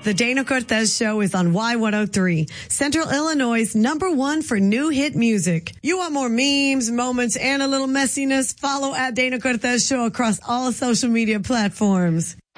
The Dana Cortez Show is on Y103, Central Illinois' #1 for new hit music. You want more memes, moments, and a little messiness? Follow at Dana Cortez Show across all social media platforms.